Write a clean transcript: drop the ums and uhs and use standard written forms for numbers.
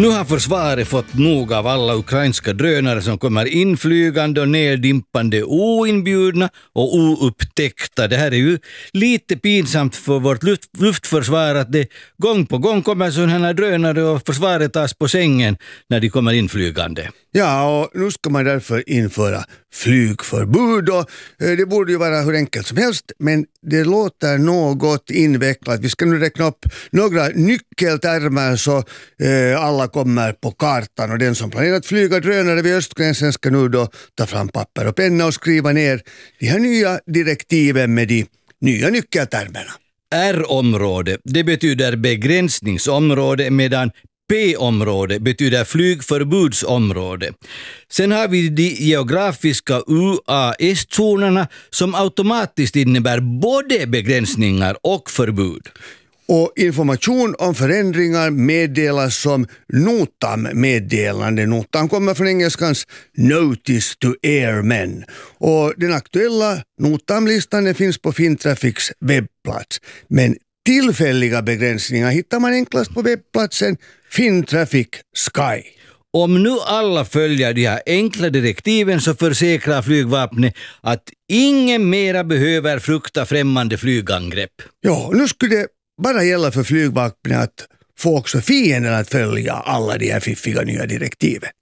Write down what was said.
Nu har försvaret fått nog av alla ukrainska drönare som kommer inflygande och neddimpande oinbjudna och oupptäckta. Det här är ju lite pinsamt för vårt luftförsvar att det gång på gång kommer sådana här drönare och försvaret tas på sängen när de kommer inflygande. Ja, och nu ska man därför införa flygförbud och det borde ju vara hur enkelt som helst, men det låter något invecklat. Vi ska nu räkna upp några nyckeltermer så alla kommer på kartan, och den som planerat flyga drönare vid östgränsen ska nu då ta fram papper och penna och skriva ner de här nya direktiven med de nya nyckeltermerna. R-område, det betyder begränsningsområde, medan P-område betyder flygförbudsområde. Sen har vi de geografiska UAS-zonerna som automatiskt innebär både begränsningar och förbud. Och information om förändringar meddelas som NOTAM-meddelande. NOTAM kommer från engelskans Notice to Airmen. Och den aktuella NOTAM-listan finns på Fintrafics webbplats. Men tillfälliga begränsningar hittar man enklast på webbplatsen Fintrafic Sky. Om nu alla följer de här enkla direktiven så försäkrar flygvapnet att ingen mera behöver frukta främmande flygangrepp. Ja, nu skulle det bara gälla för flygvapnet att få också fienden att följa alla de här fiffiga nya direktiven.